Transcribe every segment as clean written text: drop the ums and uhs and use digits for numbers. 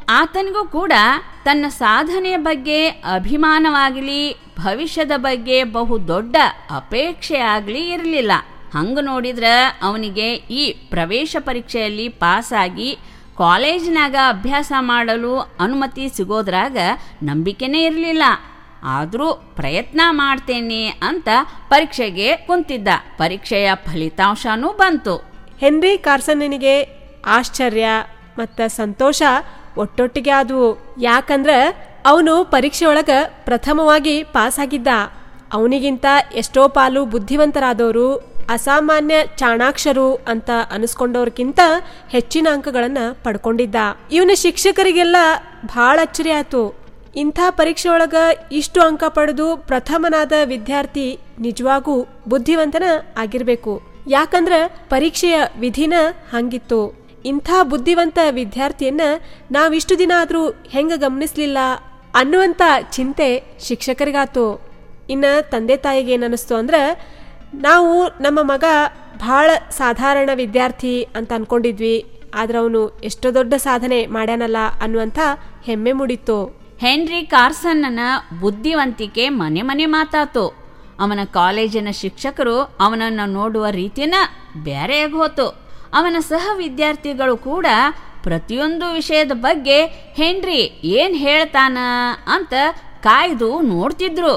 ಆತನಿಗೂ ಕೂಡ ತನ್ನ ಸಾಧನೆಯ ಬಗ್ಗೆ ಅಭಿಮಾನವಾಗಲಿ ಭವಿಷ್ಯದ ಬಗ್ಗೆ ಬಹು ದೊಡ್ಡ ಅಪೇಕ್ಷೆ ಆಗಲಿ ಇರಲಿಲ್ಲ. ಹಂಗೆ ನೋಡಿದ್ರೆ ಅವನಿಗೆ ಈ ಪ್ರವೇಶ ಪರೀಕ್ಷೆಯಲ್ಲಿ ಪಾಸಾಗಿ ಕಾಲೇಜಿನಾಗ ಅಭ್ಯಾಸ ಮಾಡಲು ಅನುಮತಿ ಸಿಗೋದ್ರಾಗ ನಂಬಿಕೆನೇ ಇರಲಿಲ್ಲ. ಆದರೂ ಪ್ರಯತ್ನ ಮಾಡ್ತೇನೆ ಅಂತ ಪರೀಕ್ಷೆಗೆ ಕುಂತಿದ್ದ. ಪರೀಕ್ಷೆಯ ಫಲಿತಾಂಶನೂ ಬಂತು. ಹೆನ್ರಿ ಕಾರ್ಸನ್ನಿಗೆ ಆಶ್ಚರ್ಯ ಮತ್ತು ಸಂತೋಷ ಒಟ್ಟೊಟ್ಟಿಗೆ ಆದವು. ಯಾಕಂದ್ರೆ ಅವನು ಪರೀಕ್ಷೆ ಒಳಗೆ ಪ್ರಥಮವಾಗಿ ಪಾಸಾಗಿದ್ದ. ಅವನಿಗಿಂತ ಎಷ್ಟೋ ಪಾಲು ಬುದ್ಧಿವಂತರಾದವರು, ಅಸಾಮಾನ್ಯ ಚಾಣಾಕ್ಷರು ಅಂತ ಅನಿಸ್ಕೊಂಡವ್ರಕ್ಕಿಂತ ಹೆಚ್ಚಿನ ಅಂಕಗಳನ್ನು ಪಡ್ಕೊಂಡಿದ್ದ. ಇವನ ಶಿಕ್ಷಕರಿಗೆಲ್ಲ ಭಾಳ ಅಚ್ಚರಿ ಆಯ್ತು. ಇಂಥ ಪರೀಕ್ಷೆ ಒಳಗೆ ಇಷ್ಟು ಅಂಕ ಪಡೆದು ಪ್ರಥಮನಾದ ವಿದ್ಯಾರ್ಥಿ ನಿಜವಾಗೂ ಬುದ್ಧಿವಂತನ ಆಗಿರಬೇಕು. ಯಾಕಂದ್ರೆ ಪರೀಕ್ಷೆಯ ವಿಧಿನ ಹಂಗಿತ್ತು. ಇಂಥ ಬುದ್ಧಿವಂತ ವಿದ್ಯಾರ್ಥಿಯನ್ನ ನಾವಿಷ್ಟು ದಿನ ಆದರೂ ಹೆಂಗೆ ಗಮನಿಸ್ಲಿಲ್ಲ ಅನ್ನುವಂಥ ಚಿಂತೆ ಶಿಕ್ಷಕರಿಗಾತು. ಇನ್ನು ತಂದೆ ತಾಯಿಗೆ ಏನನ್ನಿಸ್ತು ಅಂದ್ರೆ, ನಾವು ನಮ್ಮ ಮಗ ಭಾಳ ಸಾಧಾರಣ ವಿದ್ಯಾರ್ಥಿ ಅಂತ ಅನ್ಕೊಂಡಿದ್ವಿ, ಆದ್ರೆ ಅವನು ಎಷ್ಟೋ ದೊಡ್ಡ ಸಾಧನೆ ಮಾಡ್ಯಾನಲ್ಲ ಅನ್ನುವಂಥ ಹೆಮ್ಮೆ ಮೂಡಿತ್ತು. ಹೆನ್ರಿ ಕಾರ್ಸನ್ನ ಬುದ್ಧಿವಂತಿಕೆ ಮನೆ ಮನೆ ಮಾತಾತು. ಅವನ ಕಾಲೇಜಿನ ಶಿಕ್ಷಕರು ಅವನನ್ನು ನೋಡುವ ರೀತಿನ ಬೇರೆಯಾಗಿ ಹೋತು. ಅವನ ಸಹ ವಿದ್ಯಾರ್ಥಿಗಳು ಕೂಡ ಪ್ರತಿಯೊಂದು ವಿಷಯದ ಬಗ್ಗೆ ಹೆನ್ರಿ ಏನು ಹೇಳ್ತಾನ ಅಂತ ಕಾಯ್ದು ನೋಡ್ತಿದ್ರು.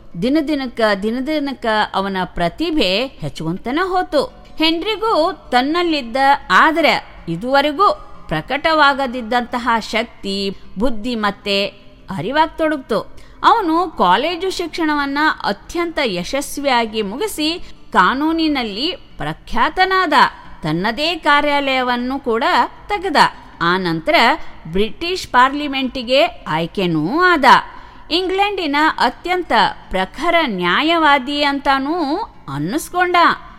ದಿನದಿನಕ್ಕ ಅವನ ಪ್ರತಿಭೆ ಹೆಚ್ಚುವಂತನ ಹೋತು. ಹೆನ್ರಿಗೂ ತನ್ನಲ್ಲಿದ್ದ ಆದರೆ ಇದುವರೆಗೂ ಪ್ರಕಟವಾಗದಿದ್ದಂತಹ ಶಕ್ತಿ, ಬುದ್ಧಿ ಮತ್ತೆ ಅರಿವಾಗ್ತೊಡಗ್ತು. ಅವನು ಕಾಲೇಜು ಶಿಕ್ಷಣವನ್ನ ಅತ್ಯಂತ ಯಶಸ್ವಿಯಾಗಿ ಮುಗಿಸಿ ಕಾನೂನಿನಲ್ಲಿ ಪ್ರಖ್ಯಾತನಾದ. ತನ್ನದೇ ಕಾರ್ಯಾಲಯವನ್ನು ಕೂಡ ತೆಗೆದ. ಆ ನಂತರ ಬ್ರಿಟಿಷ್ ಪಾರ್ಲಿಮೆಂಟಿಗೆ ಆಯ್ಕೆನೂ ಆದ. ಇಂಗ್ಲೆಂಡಿನ ಅತ್ಯಂತ ಪ್ರಖರ ನ್ಯಾಯವಾದಿ ಅಂತಾನೂ ಅನ್ನಿಸ್ಕೊಂಡ.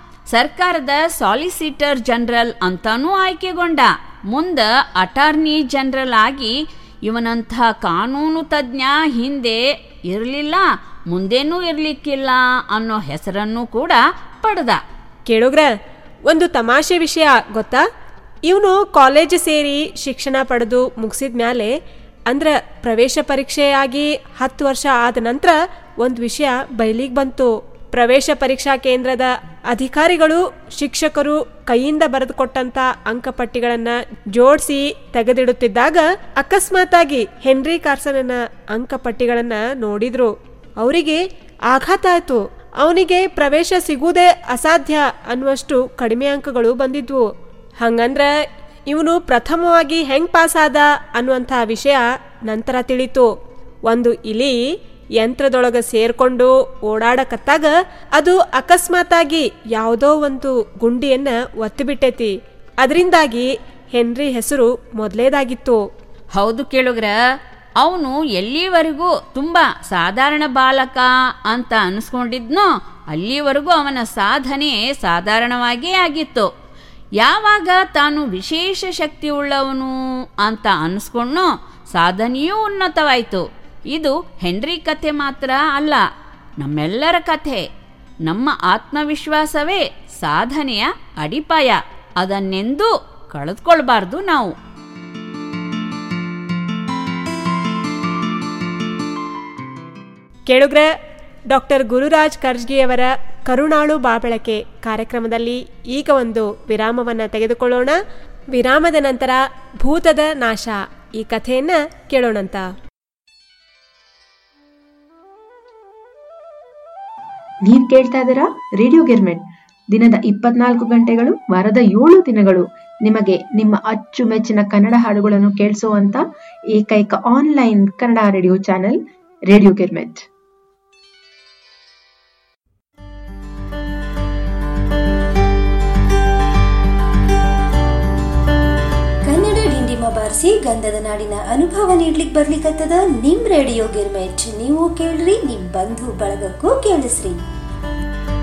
ಸರ್ಕಾರದ ಸಾಲಿಸಿಟರ್ ಜನರಲ್ ಅಂತಾನೂ ಆಯ್ಕೆಗೊಂಡ. ಮುಂದೆ ಅಟಾರ್ನಿ ಜನರಲ್ ಆಗಿ ಇವನಂಥ ಕಾನೂನು ತಜ್ಞ ಹಿಂದೆ ಇರಲಿಲ್ಲ, ಮುಂದೇನೂ ಇರಲಿಕ್ಕಿಲ್ಲ ಅನ್ನೋ ಹೆಸರನ್ನು ಕೂಡ ಪಡೆದ. ಕೇಳುಗ್ರ, ಒಂದು ತಮಾಷೆ ವಿಷಯ ಗೊತ್ತಾ? ಇವನು ಕಾಲೇಜ್ ಸೇರಿ ಶಿಕ್ಷಣ ಪಡೆದು ಮುಗಿಸಿದ ಮ್ಯಾಲೆ, ಅಂದ್ರೆ ಪ್ರವೇಶ ಪರೀಕ್ಷೆಯಾಗಿ 10 ವರ್ಷ ಆದ ನಂತರ ಒಂದು ವಿಷಯ ಬಯಲಿಗೆ ಬಂತು. ಪ್ರವೇಶ ಪರೀಕ್ಷಾ ಕೇಂದ್ರದ ಅಧಿಕಾರಿಗಳು ಶಿಕ್ಷಕರು ಕೈಯಿಂದ ಬರೆದುಕೊಟ್ಟಂತ ಅಂಕಪಟ್ಟಿಗಳನ್ನು ಜೋಡಿಸಿ ತೆಗೆದಿಡುತ್ತಿದ್ದಾಗ ಅಕಸ್ಮಾತಾಗಿ ಹೆನ್ರಿ ಕಾರ್ಸನ್ನ ಅಂಕಪಟ್ಟಿಗಳನ್ನು ನೋಡಿದ್ರು. ಅವರಿಗೆ ಆಘಾತ ಆಯ್ತು. ಅವನಿಗೆ ಪ್ರವೇಶ ಸಿಗುವುದೇ ಅಸಾಧ್ಯ ಅನ್ನುವಷ್ಟು ಕಡಿಮೆ ಅಂಕಗಳು ಬಂದಿದ್ವು. ಹಂಗಂದ್ರೆ ಇವನು ಪ್ರಥಮವಾಗಿ ಹೆಂಗ್ ಪಾಸಾದ ಅನ್ನುವಂಥ ವಿಷಯ ನಂತರ ತಿಳಿತು. ಒಂದು ಇಲಿ ಯಂತ್ರದೊಳಗೆ ಸೇರ್ಕೊಂಡು ಓಡಾಡಕತ್ತಾಗ ಅದು ಅಕಸ್ಮಾತಾಗಿ ಯಾವುದೋ ಒಂದು ಗುಂಡಿಯನ್ನ ಒತ್ತಿಬಿಟ್ಟೈತಿ. ಅದರಿಂದಾಗಿ ಹೆನ್ರಿ ಹೆಸರು ಮೊದಲೇದಾಗಿತ್ತು. ಹೌದು ಕೇಳುಗ್ರ, ಅವನು ಎಲ್ಲಿವರೆಗೂ ತುಂಬಾ ಸಾಧಾರಣ ಬಾಲಕ ಅಂತ ಅನಿಸ್ಕೊಂಡಿದ್ನೋ ಅಲ್ಲಿವರೆಗೂ ಅವನ ಸಾಧನೆ ಸಾಧಾರಣವಾಗೇ ಆಗಿತ್ತು. ಯಾವಾಗ ತಾನು ವಿಶೇಷ ಶಕ್ತಿ ಉಳ್ಳವನು ಅಂತ ಅನಿಸ್ಕೊಂಡ್ನೋ ಸಾಧನೆಯೂ ಉನ್ನತವಾಯಿತು. ಇದು ಹೆನ್ರಿ ಕಥೆ ಮಾತ್ರ ಅಲ್ಲ, ನಮ್ಮೆಲ್ಲರ ಕಥೆ. ನಮ್ಮ ಆತ್ಮವಿಶ್ವಾಸವೇ ಸಾಧನೆಯ ಅಡಿಪಾಯ. ಅದನ್ನೆಂದೂ ಕಳೆದುಕೊಳ್ಬಾರ್ದು ನಾವು. ಕೇಳುಗ್ರ, ಡಾಕ್ಟರ್ ಗುರುರಾಜ್ ಕರ್ಜ್ಗಿಯವರ ಕರುಣಾಳು ಬಾಬೆಳಕೆ ಕಾರ್ಯಕ್ರಮದಲ್ಲಿ ಈಗ ಒಂದು ವಿರಾಮವನ್ನು ತೆಗೆದುಕೊಳ್ಳೋಣ. ವಿರಾಮದ ನಂತರ ಭೂತದ ನಾಶ ಈ ಕಥೆಯನ್ನ ಕೇಳೋಣಂತ. ನೀವ್ ಕೇಳ್ತಾ ಇದ್ದೀರಾ ರೇಡಿಯೋ ಗಿರ್ಮೆಟ್. ದಿನದ 24 ಗಂಟೆಗಳು ವಾರದ 7 ದಿನಗಳು ನಿಮಗೆ ನಿಮ್ಮ ಅಚ್ಚುಮೆಚ್ಚಿನ ಕನ್ನಡ ಹಾಡುಗಳನ್ನು ಕೇಳಿಸುವಂತ ಏಕೈಕ online Kannada radio channel radio Girmit. Kannada ಡಿಂಡಿಮ ಬಾರಿಸಿ ಗಂಧದ ನಾಡಿನ ಅನುಭವ ನೀಡ್ಲಿಕ್ಕೆ ಬರ್ಲಿಕ್ಕತ್ತದ ನಿಮ್ ರೇಡಿಯೋ ಗಿರ್ಮೆಟ್. ನೀವು ಕೇಳ್ರಿ, ನಿಮ್ ಬಂಧು ಬಳಗಕ್ಕೂ ಕೇಳಿಸ್ರಿ.